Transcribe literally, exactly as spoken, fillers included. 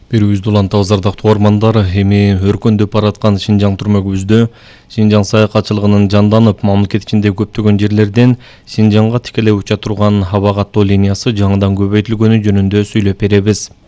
Берүүбүздү улантабыз ардактуу угармандар. Эми өркөндөп бараткан Шинжаң түрмөгүбүздө Шинжаң саякатчылыгынын жанданып, мамлекет ичиндеги көптөгөн жерлерден Шинжаңга тикелей уча турган аба каттоо линиясы жаңыдан көбөйтүлгөнү жөнүндө сүйлөп беребиз.